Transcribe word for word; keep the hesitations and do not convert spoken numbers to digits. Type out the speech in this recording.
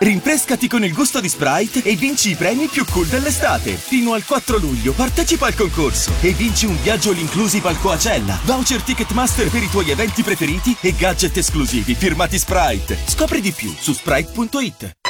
Rinfrescati con il gusto di Sprite e vinci i premi più cool dell'estate. Fino al quattro luglio partecipa al concorso e vinci un viaggio all inclusive al Coachella, voucher Ticketmaster per i tuoi eventi preferiti e gadget esclusivi firmati Sprite. Scopri di più su sprite punto it.